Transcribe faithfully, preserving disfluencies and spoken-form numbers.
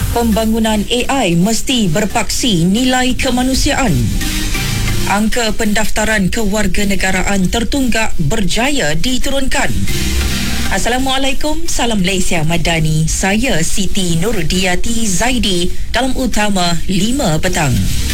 Pembangunan A I mesti berpaksi nilai kemanusiaan. Angka pendaftaran kewarganegaraan tertunggak berjaya diturunkan. Assalamualaikum, salam Malaysia Madani. Saya Siti Nurdiati Zaidi dalam Utama lima petang.